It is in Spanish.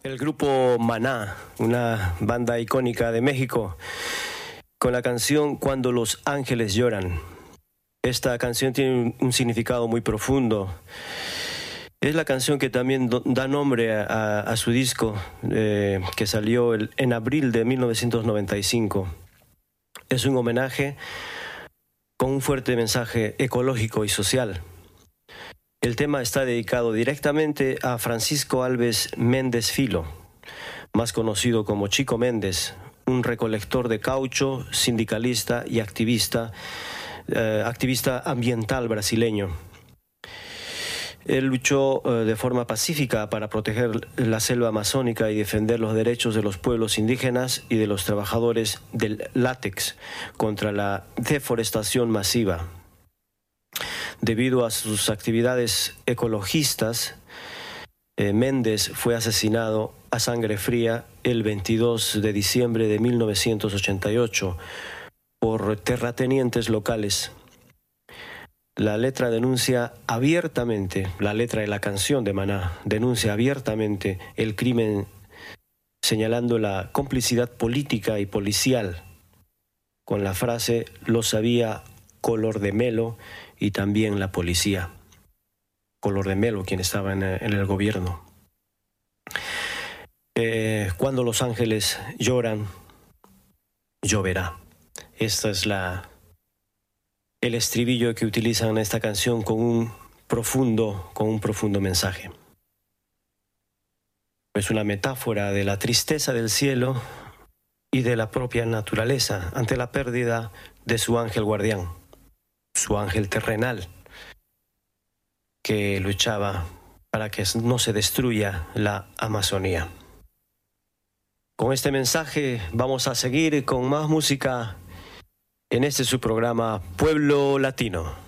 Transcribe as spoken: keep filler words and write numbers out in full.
El grupo Maná, una banda icónica de México, con la canción Cuando los ángeles lloran. Esta canción tiene un significado muy profundo. Es la canción que también da nombre a, a su disco, eh, que salió el, en abril de mil novecientos noventa y cinco. Es un homenaje con un fuerte mensaje ecológico y social. El tema está dedicado directamente a Francisco Alves Méndez Filo, más conocido como Chico Méndez, un recolector de caucho, sindicalista y activista, eh, activista ambiental brasileño. Él luchó eh, de forma pacífica para proteger la selva amazónica y defender los derechos de los pueblos indígenas y de los trabajadores del látex contra la deforestación masiva. Debido a sus actividades ecologistas, eh, Méndez fue asesinado a sangre fría el veintidós de diciembre de mil novecientos ochenta y ocho por terratenientes locales. La letra denuncia abiertamente, la letra de la canción de Maná denuncia abiertamente el crimen, señalando la complicidad política y policial con la frase "lo sabía Color de Melo" y también la policía. Color de Melo, quien estaba en, en el gobierno. Eh, cuando los ángeles lloran, lloverá. Esta es la el estribillo que utilizan en esta canción con un profundo, con un profundo mensaje. Es una metáfora de la tristeza del cielo y de la propia naturaleza ante la pérdida de su ángel guardián, su ángel terrenal, que luchaba para que no se destruya la Amazonía. Con este mensaje vamos a seguir con más música en este su programa Pueblo Latino.